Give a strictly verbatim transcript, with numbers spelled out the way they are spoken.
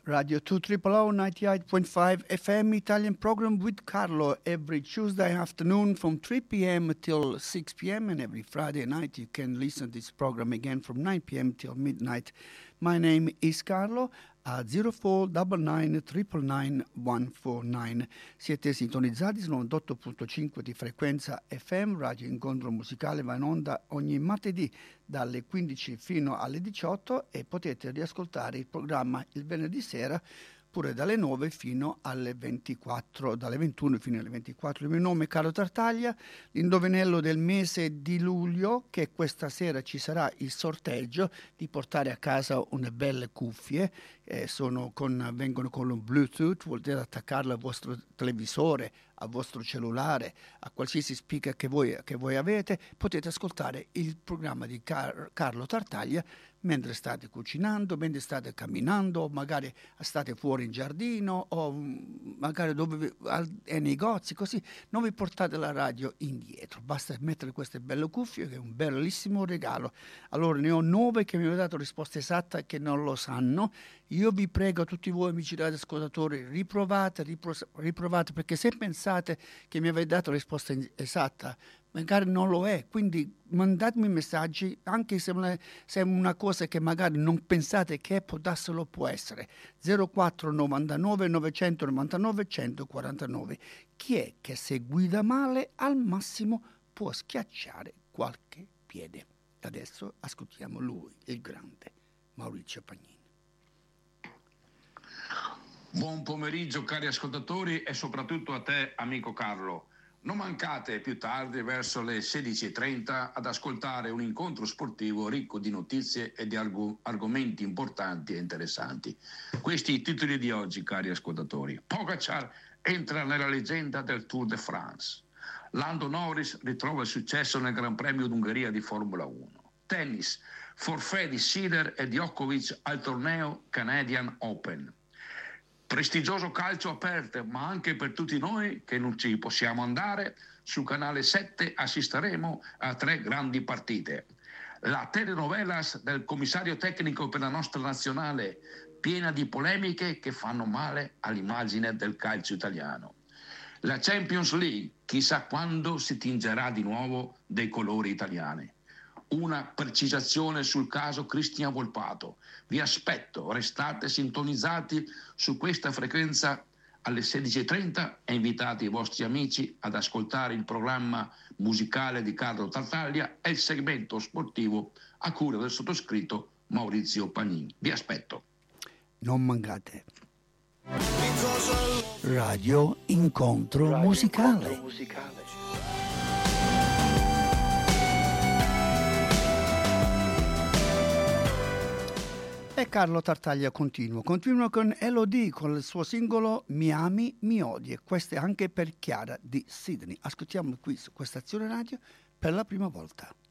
Radio two triple O ninety-eight point five F M Italian program with Carlo every Tuesday afternoon from three p.m. till six p.m. and every Friday night you can listen to this program again from nine p.m. till midnight. My name is Carlo a zero four nine nine nine nine one four nine. Siete sintonizzati su novantotto punto cinque di frequenza F M. Radio Incontro Musicale va in onda ogni martedì dalle quindici fino alle diciotto e potete riascoltare il programma il venerdì sera pure dalle nove fino alle ventiquattro, dalle ventuno fino alle ventiquattro. Il mio nome è Carlo Tartaglia, l'indovinello del mese di luglio, che questa sera ci sarà il sorteggio di portare a casa une belle cuffie, eh, sono con, vengono con un Bluetooth, vuol dire attaccarle al vostro televisore, al vostro cellulare, a qualsiasi speaker che voi, che voi avete, potete ascoltare il programma di Car- Carlo Tartaglia mentre state cucinando, mentre state camminando, magari state fuori in giardino o magari dove ai negozi, così non vi portate la radio indietro, basta mettere queste belle cuffie che è un bellissimo regalo. Allora ne ho nove che mi hanno dato risposta esatta che non lo sanno. Io vi prego, tutti voi amici radioascoltatori, riprovate, ripro- riprovate, perché se pensate che mi avete dato la risposta esatta, magari non lo è, quindi mandatemi messaggi, anche se è una cosa che magari non pensate che può darselo, può essere. zero quattro novantanove novecentonovantanove centoquarantanove. Chi è che se guida male al massimo può schiacciare qualche piede? Adesso ascoltiamo lui, il grande Maurizio Pagnini. Buon pomeriggio cari ascoltatori e soprattutto a te amico Carlo. Non mancate più tardi verso le sedici e trenta ad ascoltare un incontro sportivo ricco di notizie e di arg- argomenti importanti e interessanti. Questi i titoli di oggi cari ascoltatori. Pogacar entra nella leggenda del Tour de France. Lando Norris ritrova il successo nel Gran Premio d'Ungheria di Formula uno. Tennis, forfait di Sinner e Djokovic al torneo Canadian Open. Prestigioso calcio aperto, ma anche per tutti noi che non ci possiamo andare, su Canale sette assisteremo a tre grandi partite. La telenovelas del commissario tecnico per la nostra nazionale, piena di polemiche che fanno male all'immagine del calcio italiano. La Champions League, chissà quando si tingerà di nuovo dei colori italiani. Una precisazione sul caso Cristian Volpato. Vi aspetto, restate sintonizzati su questa frequenza alle sedici e trenta e invitate i vostri amici ad ascoltare il programma musicale di Carlo Tartaglia e il segmento sportivo a cura del sottoscritto Maurizio Pagnini. Vi aspetto. Non mancate. Radio Incontro Radio Musicale. Incontro musicale. E Carlo Tartaglia continua, continua con Elodie con il suo singolo Mi ami, mi odi, e questo è anche per Chiara di Sydney. Ascoltiamo qui su questa azione radio per la prima volta.